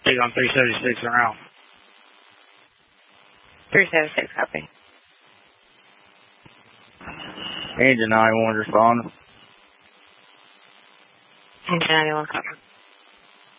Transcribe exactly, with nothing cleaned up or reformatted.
proceed on three seventy-six en route. three seventy-six, copy. Engine ninety-one responding. Engine ninety-one, copy.